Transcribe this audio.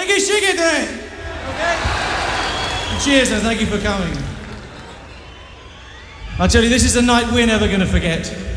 Ricky Shigete! Cheers and thank you for coming. I tell you, this is a night we're never going to forget.